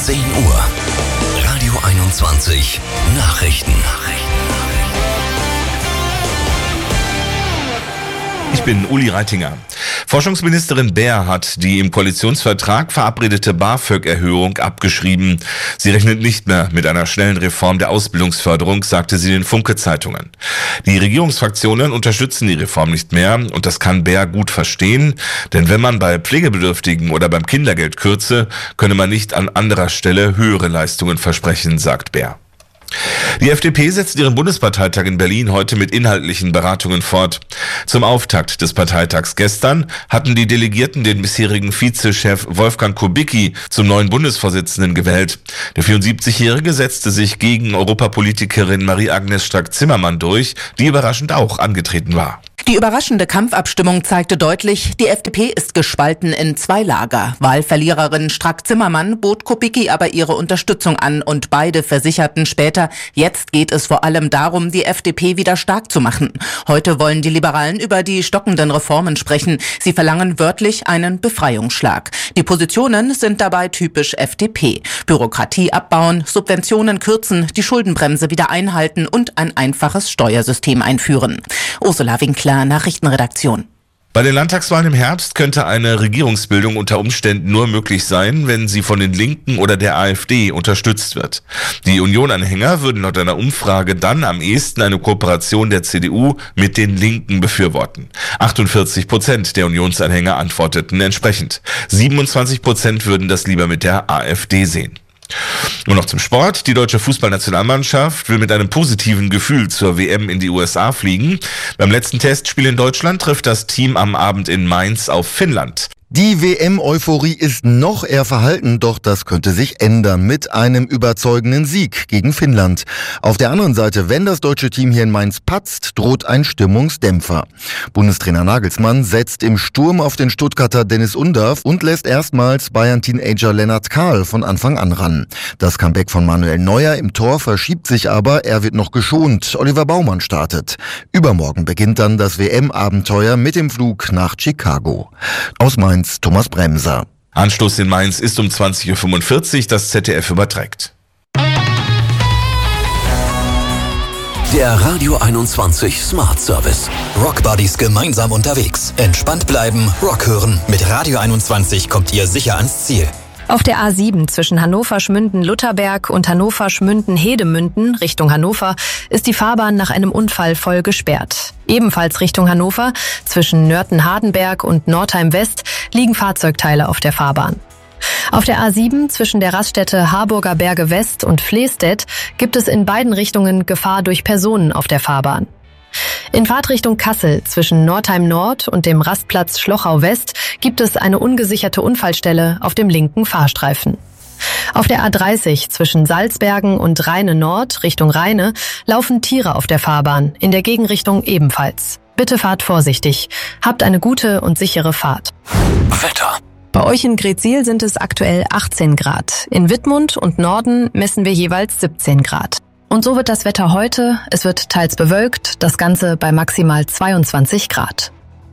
10 Uhr. Radio 21 Nachrichten. Ich bin Uli Reitinger. Forschungsministerin Baer hat die im Koalitionsvertrag verabredete BAföG-Erhöhung abgeschrieben. Sie rechnet nicht mehr mit einer schnellen Reform der Ausbildungsförderung, sagte sie den Funke-Zeitungen. Die Regierungsfraktionen unterstützen die Reform nicht mehr und das kann Baer gut verstehen, denn wenn man bei Pflegebedürftigen oder beim Kindergeld kürze, könne man nicht an anderer Stelle höhere Leistungen versprechen, sagt Baer. Die FDP setzt ihren Bundesparteitag in Berlin heute mit inhaltlichen Beratungen fort. Zum Auftakt des Parteitags gestern hatten die Delegierten den bisherigen Vizechef Wolfgang Kubicki zum neuen Bundesvorsitzenden gewählt. Der 74-Jährige setzte sich gegen Europapolitikerin Marie-Agnes Strack-Zimmermann durch, die überraschend auch angetreten war. Die überraschende Kampfabstimmung zeigte deutlich, die FDP ist gespalten in zwei Lager. Wahlverliererin Strack-Zimmermann bot Kubicki aber ihre Unterstützung an und beide versicherten später, jetzt geht es vor allem darum, die FDP wieder stark zu machen. Heute wollen die Liberalen über die stockenden Reformen sprechen. Sie verlangen wörtlich einen Befreiungsschlag. Die Positionen sind dabei typisch FDP. Bürokratie abbauen, Subventionen kürzen, die Schuldenbremse wieder einhalten und ein einfaches Steuersystem einführen. Ursula Winkler, Nachrichtenredaktion. Bei den Landtagswahlen im Herbst könnte eine Regierungsbildung unter Umständen nur möglich sein, wenn sie von den Linken oder der AfD unterstützt wird. Die Union-Anhänger würden laut einer Umfrage dann am ehesten eine Kooperation der CDU mit den Linken befürworten. 48% der Unionsanhänger antworteten entsprechend. 27% würden das lieber mit der AfD sehen. Und noch zum Sport. Die deutsche Fußballnationalmannschaft will mit einem positiven Gefühl zur WM in die USA fliegen. Beim letzten Testspiel in Deutschland trifft das Team am Abend in Mainz auf Finnland. Die WM-Euphorie ist noch eher verhalten, doch das könnte sich ändern mit einem überzeugenden Sieg gegen Finnland. Auf der anderen Seite, wenn das deutsche Team hier in Mainz patzt, droht ein Stimmungsdämpfer. Bundestrainer Nagelsmann setzt im Sturm auf den Stuttgarter Dennis Undav und lässt erstmals Bayern-Teenager Lennart Kahl von Anfang an ran. Das Comeback von Manuel Neuer im Tor verschiebt sich aber, er wird noch geschont. Oliver Baumann startet. Übermorgen beginnt dann das WM-Abenteuer mit dem Flug nach Chicago. Aus Mainz Thomas Bremser. Anstoß in Mainz ist um 20.45 Uhr, das ZDF überträgt. Der Radio 21 Smart Service. Rock Buddies gemeinsam unterwegs. Entspannt bleiben, Rock hören. Mit Radio 21 kommt ihr sicher ans Ziel. Auf der A7 zwischen Hannover-Schmünden-Lutherberg und Hannover-Schmünden-Hedemünden Richtung Hannover ist die Fahrbahn nach einem Unfall voll gesperrt. Ebenfalls Richtung Hannover zwischen Nörten-Hardenberg und Northeim-West liegen Fahrzeugteile auf der Fahrbahn. Auf der A7 zwischen der Raststätte Harburger Berge West und Flehstedt gibt es in beiden Richtungen Gefahr durch Personen auf der Fahrbahn. In Fahrtrichtung Kassel zwischen Nordheim Nord und dem Rastplatz Schlochau West gibt es eine ungesicherte Unfallstelle auf dem linken Fahrstreifen. Auf der A30 zwischen Salzbergen und Rheine Nord Richtung Rheine laufen Tiere auf der Fahrbahn, in der Gegenrichtung ebenfalls. Bitte fahrt vorsichtig. Habt eine gute und sichere Fahrt. Wetter. Bei euch in Greetsiel sind es aktuell 18 Grad. In Wittmund und Norden messen wir jeweils 17 Grad. Und so wird das Wetter heute. Es wird teils bewölkt, das Ganze bei maximal 22 Grad.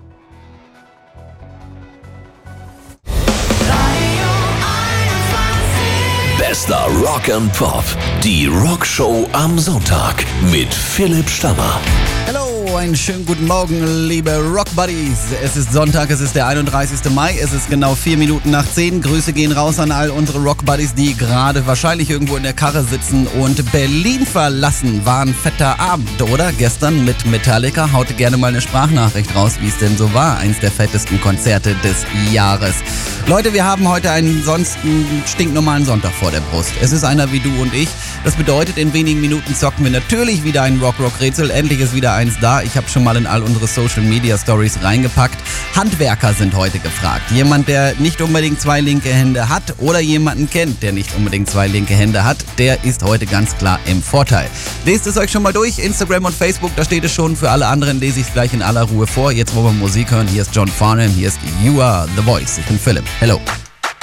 Bester Rock and Pop. Die Rockshow am Sonntag mit Philipp Stammer. Hallo, einen schönen guten Morgen, liebe Rock Buddies. Es ist Sonntag, es ist der 31. Mai, es ist genau 4 Minuten nach 10. Grüße gehen raus an all unsere Rock Buddies, die gerade wahrscheinlich irgendwo in der Karre sitzen und Berlin verlassen. War ein fetter Abend, oder? Gestern mit Metallica. Haute gerne mal eine Sprachnachricht raus, wie es denn so war. Eins der fettesten Konzerte des Jahres. Leute, wir haben heute einen sonst stinknormalen Sonntag vor der Brust. Es ist einer wie du und ich. Das bedeutet, in wenigen Minuten zocken wir natürlich wieder ein Rock-Rätsel. Endlich ist wieder eins da. Ich habe schon mal in all unsere Social-Media-Stories reingepackt. Handwerker sind heute gefragt. Jemand, der nicht unbedingt 2 linke Hände hat oder jemanden kennt, der nicht unbedingt 2 linke Hände hat, der ist heute ganz klar im Vorteil. Lest es euch schon mal durch. Instagram und Facebook, da steht es schon. Für alle anderen lese ich es gleich in aller Ruhe vor. Jetzt wollen wir Musik hören. Hier ist John Farnham. Hier ist You Are The Voice. Ich bin Philipp. Hello.